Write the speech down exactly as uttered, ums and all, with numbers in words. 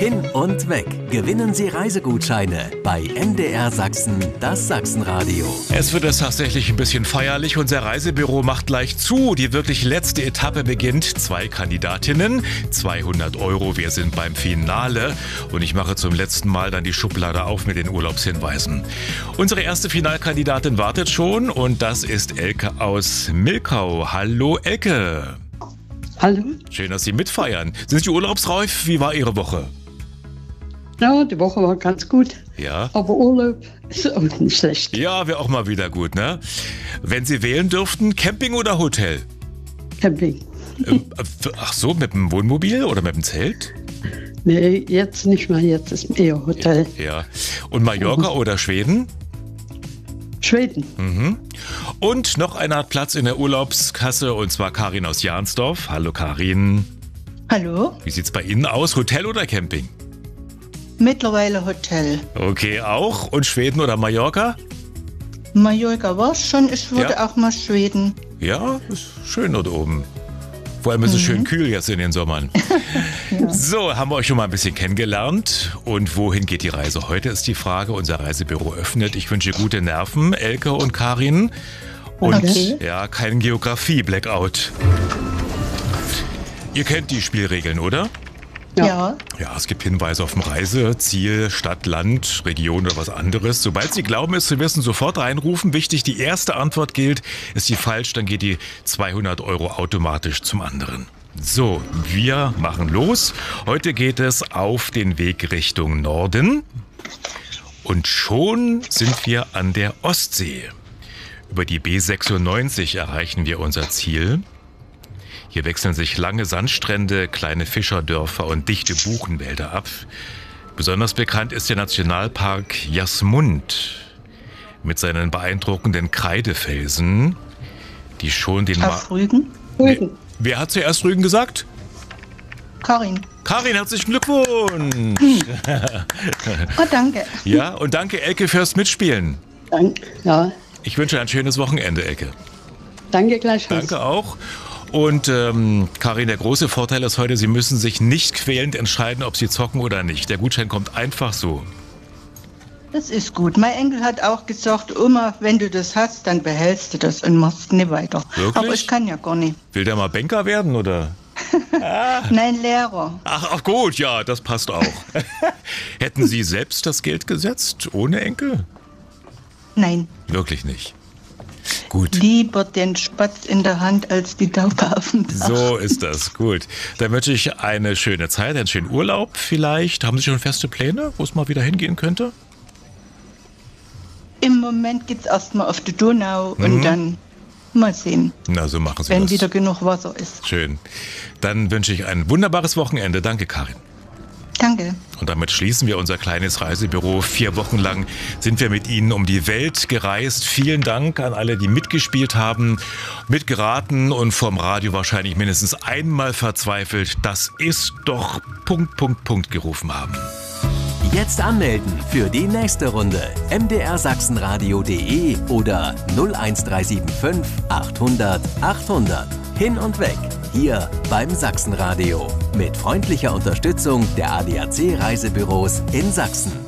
Hin und weg. Gewinnen Sie Reisegutscheine bei M D R Sachsen, das Sachsenradio. Es wird es tatsächlich ein bisschen feierlich. Unser Reisebüro macht gleich zu. Die wirklich letzte Etappe beginnt. Zwei Kandidatinnen, zweihundert Euro. Wir sind beim Finale. Und ich mache zum letzten Mal dann die Schublade auf mit den Urlaubshinweisen. Unsere erste Finalkandidatin wartet schon. Und das ist Elke aus Milkau. Hallo Elke. Hallo. Schön, dass Sie mitfeiern. Sind Sie urlaubsreif? Wie war Ihre Woche? Ja, die Woche war ganz gut. Ja. Aber Urlaub ist auch nicht schlecht. Ja, wäre auch mal wieder gut, ne? Wenn Sie wählen dürften, Camping oder Hotel? Camping. Ähm, ach so, mit dem Wohnmobil oder mit dem Zelt? Nee, jetzt nicht mehr. Jetzt ist eher Hotel. Ja. Und Mallorca mhm. oder Schweden? Schweden. Mhm. Und noch einer hat Platz in der Urlaubskasse, und zwar Karin aus Jahnsdorf. Hallo Karin. Hallo. Wie sieht's bei Ihnen aus? Hotel oder Camping? Mittlerweile Hotel. Okay, auch. Und Schweden oder Mallorca? Mallorca war es schon. Ich würde Ja. auch mal Schweden. Ja, ist schön dort oben. Vor allem ist es Mhm. schön kühl jetzt in den Sommern. Ja. So, haben wir euch schon mal ein bisschen kennengelernt. Und wohin geht die Reise heute, ist die Frage. Unser Reisebüro öffnet. Ich wünsche gute Nerven, Elke und Karin. Und Okay. ja, kein Geografie-Blackout. Ihr kennt die Spielregeln, oder? Ja. Ja. Ja, es gibt Hinweise auf dem Reiseziel, Stadt, Land, Region oder was anderes. Sobald Sie glauben, es zu wissen, sofort reinrufen. Wichtig, die erste Antwort gilt. Ist die falsch, dann geht die zweihundert Euro automatisch zum anderen. So, wir machen los. Heute geht es auf den Weg Richtung Norden. Und schon sind wir an der Ostsee. Über die B sechsundneunzig erreichen wir unser Ziel. Hier wechseln sich lange Sandstrände, kleine Fischerdörfer und dichte Buchenwälder ab. Besonders bekannt ist der Nationalpark Jasmund mit seinen beeindruckenden Kreidefelsen, die schon den... Auf Rügen. Rügen. Wer hat zuerst Rügen gesagt? Karin. Karin, herzlichen Glückwunsch! Oh, danke. Ja, und danke Elke fürs Mitspielen. Dank, ja, Ich wünsche ein schönes Wochenende, Elke. danke gleichfalls. Danke auch. Und ähm, Karin, der große Vorteil ist heute, Sie müssen sich nicht quälend entscheiden, ob Sie zocken oder nicht. Der Gutschein kommt einfach so. Das ist gut. Mein Enkel hat auch gesagt, Oma, wenn du das hast, dann behältst du das und machst nicht weiter. Wirklich? Aber ich kann ja gar nicht. Will der mal Banker werden, oder? Nein, Lehrer. Ach, ach gut, ja, das passt auch. Hätten Sie selbst das Geld gesetzt, ohne Enkel? Nein. Wirklich nicht. Gut. Lieber den Spatz in der Hand als die Taube auf dem Dach. So ist das, gut. Dann wünsche ich eine schöne Zeit, einen schönen Urlaub vielleicht. Haben Sie schon feste Pläne, wo es mal wieder hingehen könnte? Im Moment geht's erstmal auf die Donau Mhm. und dann mal sehen, Na, so machen Sie wenn das. wieder genug Wasser ist. Schön. Dann wünsche ich ein wunderbares Wochenende. Danke, Karin. Danke. Und damit schließen wir unser kleines Reisebüro. Vier Wochen lang sind wir mit Ihnen um die Welt gereist. Vielen Dank an alle, die mitgespielt haben, mitgeraten und vom Radio wahrscheinlich mindestens einmal verzweifelt. Das ist doch Punkt, Punkt, Punkt gerufen haben. Jetzt anmelden für die nächste Runde. m d r sachsenradio punkt d e oder null eins drei sieben fünf achthundert achthundert. Hin und weg. Hier beim Sachsenradio. Mit freundlicher Unterstützung der A D A C Reisebüros in Sachsen.